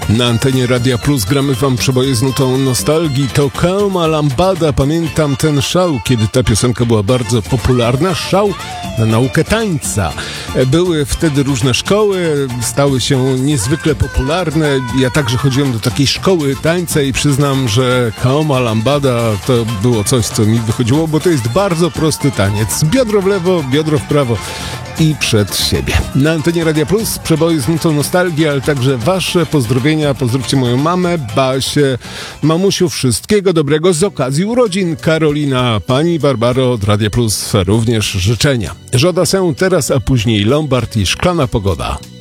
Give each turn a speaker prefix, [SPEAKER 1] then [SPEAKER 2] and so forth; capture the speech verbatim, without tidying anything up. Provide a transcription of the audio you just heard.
[SPEAKER 1] Na antenie Radia Plus gramy wam przeboje z nutą nostalgii. To Calma Lambada. Pamiętam ten szał, kiedy ta piosenka była bardzo popularna. Szał na naukę tańca. Były wtedy różne szkoły, stały się niezwykle popularne. Ja także chodziłem do takiej szkoły tańca i przyznam, że Calma Lambada to było coś, co mi wychodziło, bo to jest bardzo prosty taniec. Biodro w lewo, biodro w prawo i przed siebie. Na antenie Radia Plus przeboje z nutą nostalgii, ale także wasze pozdrowienia. Pozdrówcie moją mamę, Basię, mamusiu, wszystkiego dobrego z okazji urodzin. Karolina, pani Barbaro od Radia Plus również życzenia. Żoda się teraz, a później Lombard i Szklana Pogoda.